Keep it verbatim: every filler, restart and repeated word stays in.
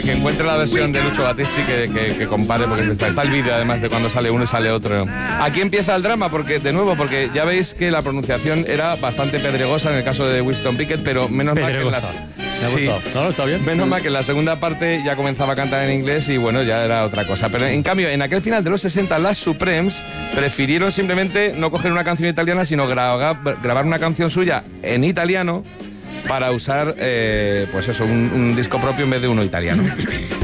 Que encuentre la versión de Lucho Battisti que, que, que compare, porque está, está el vídeo además de cuando sale uno y sale otro. Aquí empieza el drama, porque de nuevo, porque ya veis que la pronunciación era bastante pedregosa en el caso de Winston Pickett, pero menos mal que en las... Me ha Sí. gustado. No, está bien. Menos mal que en la segunda parte ya comenzaba a cantar en inglés y bueno, ya era otra cosa. Pero en cambio, en aquel final de los sesenta, las Supremes prefirieron simplemente no coger una canción italiana, sino gra grabar una canción suya en italiano para usar, eh, pues eso, un, un disco propio en vez de uno italiano.